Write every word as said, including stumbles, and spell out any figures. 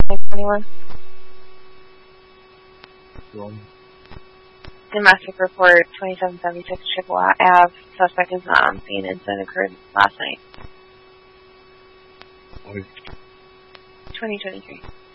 twenty-one. Wrong. Domestic report twenty-seven seventy-six Chippewa Ave. Suspect is not on scene. Incident occurred last night. Wait. twenty twenty-three.